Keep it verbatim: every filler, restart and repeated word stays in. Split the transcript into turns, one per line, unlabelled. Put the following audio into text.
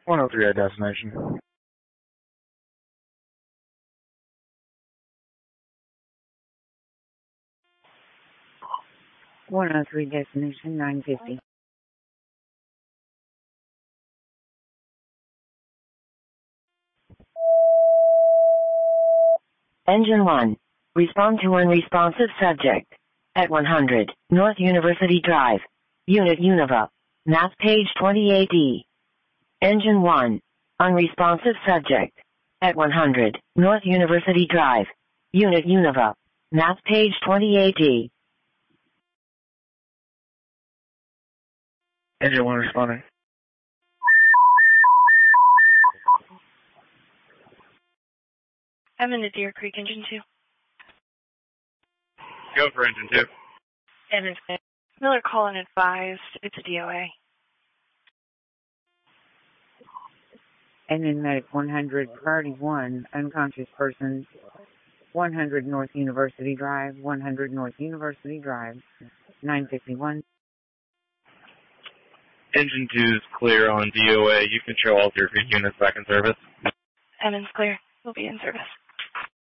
one oh three at destination.
one oh three destination, nine fifty.
Engine one. Respond to unresponsive subject. At one hundred, North University Drive. Unit Univa. Map page twenty-eight E. Engine one. Unresponsive subject. At one hundred, North University Drive. Unit Univa. Map page twenty-eight E.
Engine one responding.
I'm in the Deer Creek, Engine two.
Go for engine two.
Engine two. Miller call and advised. It's a D O A.
Engine medic one hundred, priority one, unconscious person, one hundred North University Drive, one hundred North University Drive, nine fifty-one.
Engine two is clear on D O A. You can show all Deer Creek units back in service.
Emmons clear. We'll be in service.